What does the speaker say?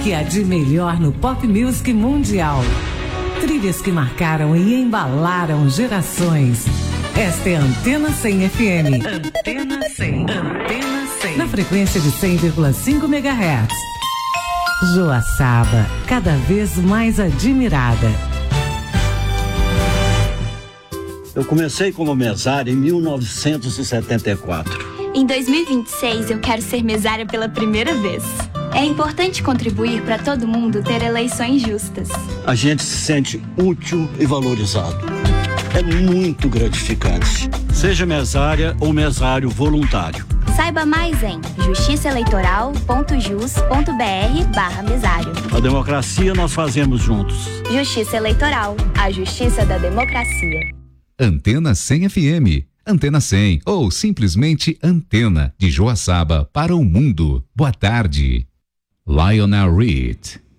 que há de melhor no pop music mundial. Trilhas que marcaram e embalaram gerações. Esta é a Antena 100 FM. Antena 100. Antena 100. Na frequência de 100,5 MHz. Joaçaba, cada vez mais admirada. Eu comecei como mesária em 1974. Em 2026, eu quero ser mesária pela primeira vez. É importante contribuir para todo mundo ter eleições justas. A gente se sente útil e valorizado. É muito gratificante. Seja mesária ou mesário voluntário. Saiba mais em justiçaeleitoral.jus.br/mesário. A democracia nós fazemos juntos. Justiça Eleitoral, a justiça da democracia. Antena 100 FM. Antena 100 ou simplesmente Antena, de Joaçaba para o mundo. Boa tarde. Lionel Reed.